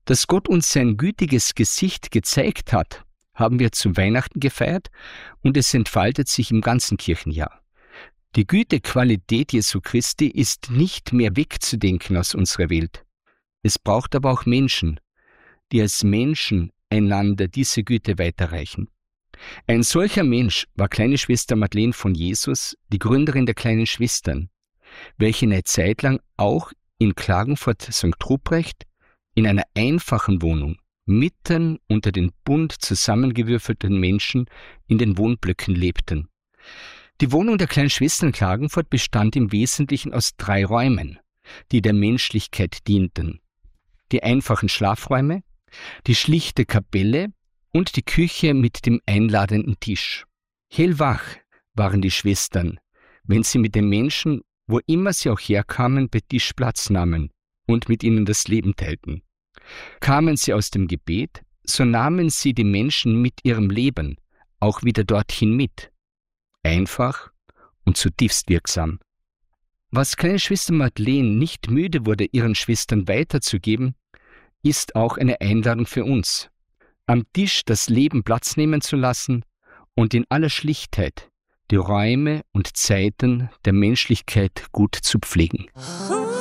Dass Gott uns sein gütiges Gesicht gezeigt hat, haben wir zu Weihnachten gefeiert und es entfaltet sich im ganzen Kirchenjahr. Die Gütequalität Jesu Christi ist nicht mehr wegzudenken aus unserer Welt. Es braucht aber auch Menschen, die als Menschen einander diese Güte weiterreichen. Ein solcher Mensch war kleine Schwester Madeleine von Jesus, die Gründerin der Kleinen Schwestern, welche eine Zeit lang auch in Klagenfurt St. Ruprecht in einer einfachen Wohnung mitten unter den bunt zusammengewürfelten Menschen in den Wohnblöcken lebten. Die Wohnung der Kleinen Schwestern Klagenfurt bestand im Wesentlichen aus 3 Räumen, die der Menschlichkeit dienten. Die einfachen Schlafräume, die schlichte Kapelle und die Küche mit dem einladenden Tisch. Hellwach waren die Schwestern, wenn sie mit den Menschen, wo immer sie auch herkamen, bei Tisch Platz nahmen und mit ihnen das Leben teilten. Kamen sie aus dem Gebet, so nahmen sie die Menschen mit ihrem Leben auch wieder dorthin mit. Einfach und zutiefst wirksam. Was kleine Schwester Madeleine nicht müde wurde, ihren Schwestern weiterzugeben, ist auch eine Einladung für uns, am Tisch das Leben Platz nehmen zu lassen und in aller Schlichtheit die Räume und Zeiten der Menschlichkeit gut zu pflegen.